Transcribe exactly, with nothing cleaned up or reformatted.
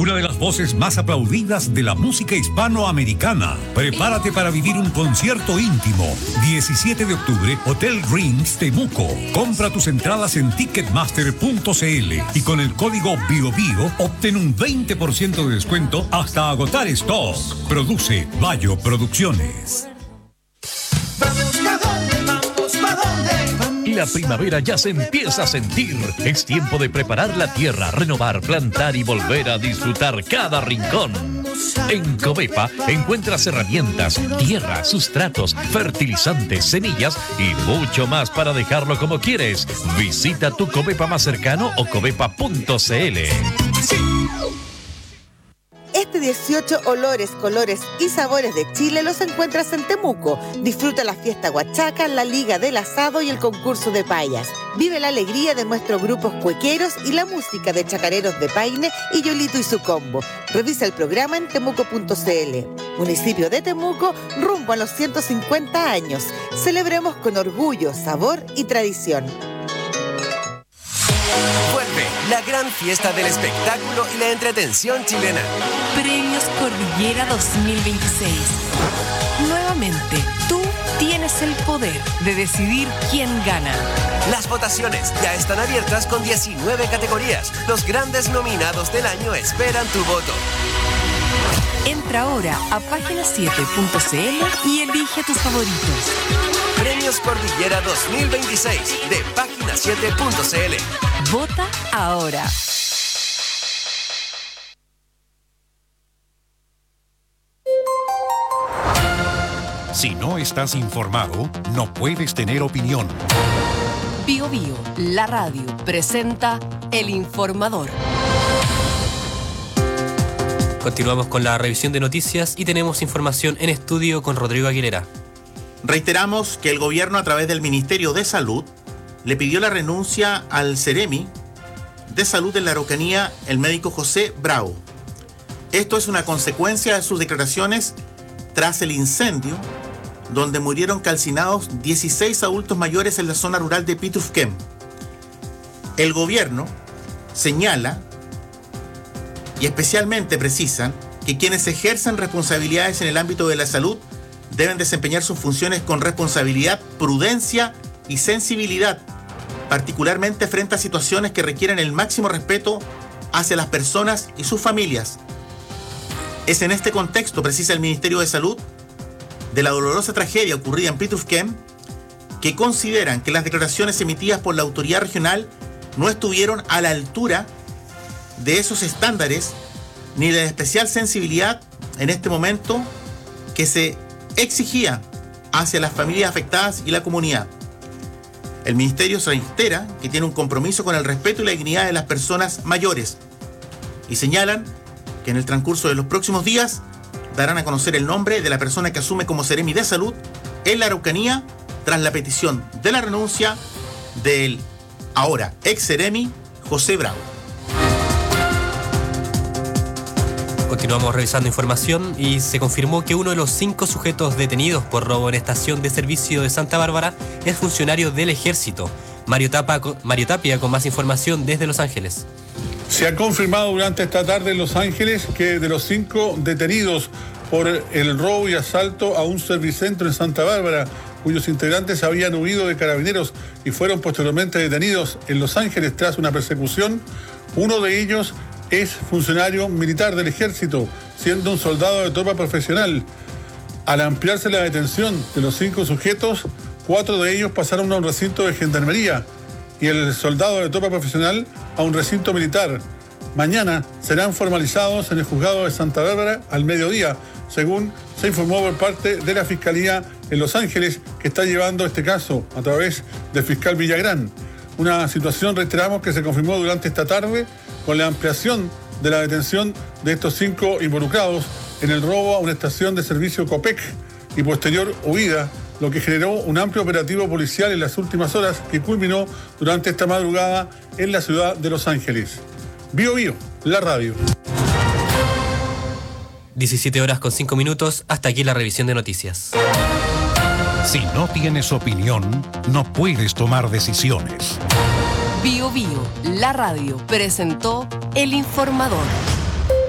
una de las voces más aplaudidas de la música hispanoamericana. Prepárate para vivir un concierto íntimo. diecisiete de octubre, Hotel Greens Temuco. Compra tus entradas en ticketmaster punto c l y con el código BioBio obtén un veinte por ciento de descuento hasta agotar stock. Produce Bayo Producciones. Vamos, ¿pa' dónde? Vamos, ¿pa' dónde? La primavera ya se empieza a sentir. Es tiempo de preparar la tierra, renovar, plantar y volver a disfrutar cada rincón. En Covepa encuentras herramientas, tierra, sustratos, fertilizantes, semillas y mucho más para dejarlo como quieres. Visita tu Covepa más cercano o covepa punto c l. Este dieciocho, olores, colores y sabores de Chile los encuentras en Temuco. Disfruta la fiesta huachaca, la liga del asado y el concurso de payas. Vive la alegría de nuestros grupos cuequeros y la música de chacareros de Paine y Yolito y su combo. Revisa el programa en temuco punto c l. Municipio de Temuco, rumbo a los ciento cincuenta años. Celebremos con orgullo, sabor y tradición. Vuelve la gran fiesta del espectáculo y la entretención chilena. Premios Cordillera dos mil veintiséis. Nuevamente, tú tienes el poder de decidir quién gana. Las votaciones ya están abiertas con diecinueve categorías. Los grandes nominados del año esperan tu voto. Entra ahora a página siete punto c l y elige a tus favoritos. Premios Cordillera dos mil veintiséis de página siete punto c l. Vota ahora. Si no estás informado, no puedes tener opinión. Bio Bio, la radio, presenta El Informador. Continuamos con la revisión de noticias y tenemos información en estudio con Rodrigo Aguilera. Reiteramos que el gobierno, a través del Ministerio de Salud, le pidió la renuncia al Ceremi de Salud de la Araucanía, el médico José Bravo. Esto es una consecuencia de sus declaraciones tras el incendio donde murieron calcinados dieciséis adultos mayores en la zona rural de Pitufquem. El gobierno señala y especialmente precisan que quienes ejercen responsabilidades en el ámbito de la salud deben desempeñar sus funciones con responsabilidad, prudencia y sensibilidad, particularmente frente a situaciones que requieren el máximo respeto hacia las personas y sus familias. Es en este contexto, precisa el Ministerio de Salud, de la dolorosa tragedia ocurrida en Pitufquem, que consideran que las declaraciones emitidas por la autoridad regional no estuvieron a la altura de esos estándares ni de especial sensibilidad en este momento que se exigía hacia las familias afectadas y la comunidad. El Ministerio se reitera que tiene un compromiso con el respeto y la dignidad de las personas mayores y señalan que en el transcurso de los próximos días darán a conocer el nombre de la persona que asume como Ceremi de Salud en la Araucanía tras la petición de la renuncia del ahora ex Ceremi José Bravo. Continuamos revisando información y se confirmó que uno de los cinco sujetos detenidos por robo en estación de servicio de Santa Bárbara es funcionario del Ejército. Mario, Tapa, Mario Tapia con más información desde Los Ángeles. Se ha confirmado durante esta tarde en Los Ángeles que de los cinco detenidos por el robo y asalto a un servicentro en Santa Bárbara, cuyos integrantes habían huido de carabineros y fueron posteriormente detenidos en Los Ángeles tras una persecución, uno de ellos es funcionario militar del Ejército, siendo un soldado de tropa profesional. Al ampliarse la detención de los cinco sujetos, cuatro de ellos pasaron a un recinto de gendarmería y el soldado de tropa profesional a un recinto militar. Mañana serán formalizados en el juzgado de Santa Bárbara al mediodía, según se informó por parte de la Fiscalía en Los Ángeles, que está llevando este caso a través del fiscal Villagrán. Una situación, reiteramos, que se confirmó durante esta tarde con la ampliación de la detención de estos cinco involucrados en el robo a una estación de servicio Copec y posterior huida, lo que generó un amplio operativo policial en las últimas horas que culminó durante esta madrugada en la ciudad de Los Ángeles. Bio Bio, la radio. diecisiete horas con cinco minutos, hasta aquí la revisión de noticias. Si no tienes opinión, no puedes tomar decisiones. Bio Bio, la radio, presentó El Informador.